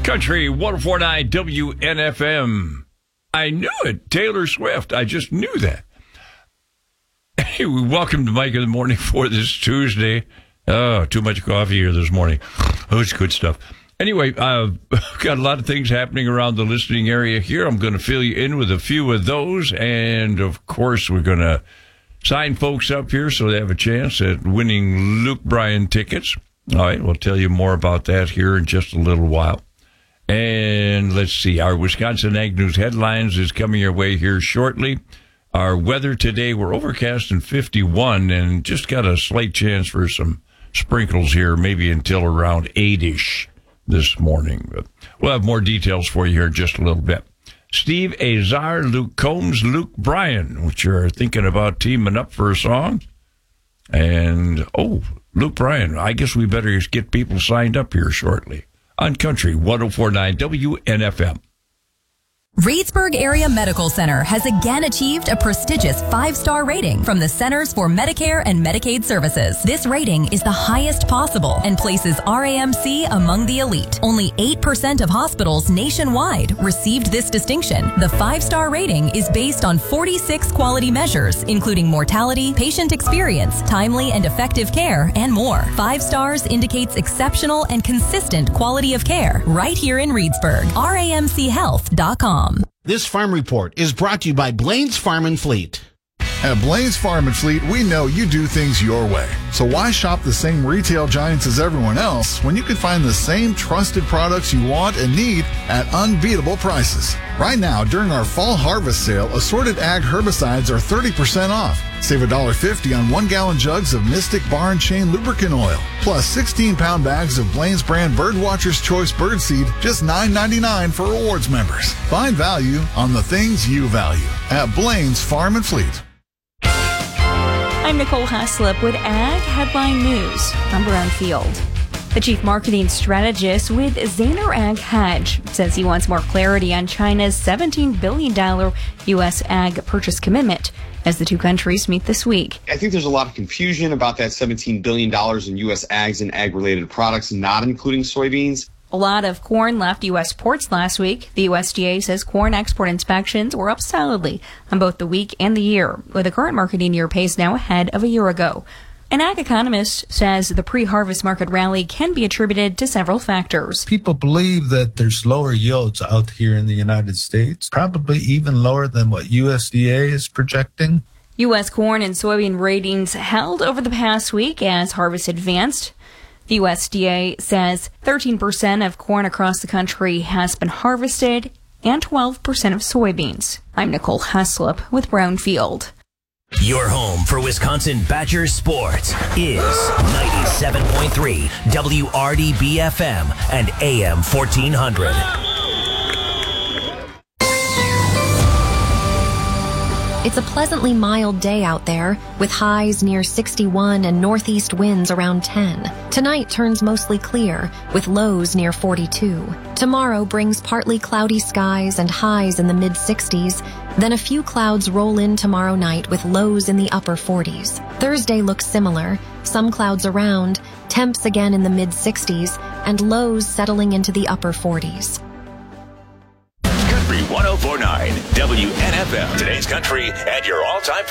Country 104.9 WNFM. I knew it. Taylor Swift. I just knew that. Hey, welcome to Mike in the Morning for this Tuesday. Oh, too much coffee here this morning. Oh, it's good stuff. Anyway, I've got a lot of things happening around the listening area here. I'm going to fill you in with a few of those. And, of course, we're going to sign folks up here so they have a chance at winning Luke Bryan tickets. All right, we'll tell you more about that here in just a little while. And let's see, our Wisconsin Ag News headlines is coming your way here shortly. Our weather today, we're overcast and 51 and just got a slight chance for some sprinkles here, maybe until around 8-ish this morning. But we'll have more details for you here in just a little bit. Steve Azar, Luke Combs, Luke Bryan, which are thinking about teaming up for a song. And, Luke Bryan, I guess we better get people signed up here shortly. On Country 104.9 WNFM. Reedsburg Area Medical Center has again achieved a prestigious 5-star rating from the Centers for Medicare and Medicaid Services. This rating is the highest possible and places RAMC among the elite. Only 8% of hospitals nationwide received this distinction. The 5-star rating is based on 46 quality measures, including mortality, patient experience, timely and effective care, and more. 5 stars indicates exceptional and consistent quality of care right here in Reedsburg. RAMChealth.com. This farm report is brought to you by Blaine's Farm and Fleet. At Blaine's Farm and Fleet, we know you do things your way. So why shop the same retail giants as everyone else when you can find the same trusted products you want and need at unbeatable prices? Right now, during our fall harvest sale, assorted ag herbicides are 30% off. Save $1.50 on 1-gallon jugs of Mystic Bar and Chain lubricant oil, plus 16-pound bags of Blaine's brand Birdwatcher's Choice Birdseed, just $9.99 for rewards members. Find value on the things you value at Blaine's Farm and Fleet. I'm Nicole Haslip with Ag Headline News. I'm Brown Field. The chief marketing strategist with Zaner Ag Hedge says he wants more clarity on China's $17 billion U.S. ag purchase commitment as the two countries meet this week. I think there's a lot of confusion about that $17 billion in U.S. ags and ag-related products, not including soybeans. A lot of corn left U.S. ports last week. The USDA says corn export inspections were up solidly on both the week and the year, with the current marketing year pace now ahead of a year ago. An ag economist says the pre-harvest market rally can be attributed to several factors. People believe that there's lower yields out here in the United States, probably even lower than what USDA is projecting. U.S. corn and soybean ratings held over the past week as harvest advanced. The USDA says 13% of corn across the country has been harvested and 12% of soybeans. I'm Nicole Haslip with Brownfield. Your home for Wisconsin Badgers sports is 97.3 WRDB-FM and AM 1400. It's a pleasantly mild day out there, with highs near 61 and northeast winds around 10. Tonight turns mostly clear, with lows near 42. Tomorrow brings partly cloudy skies and highs in the mid-60s. Then a few clouds roll in tomorrow night with lows in the upper 40s. Thursday looks similar, some clouds around, temps again in the mid-60s, and lows settling into the upper 40s. Country 104.9 WNFM. Today's country and your all-time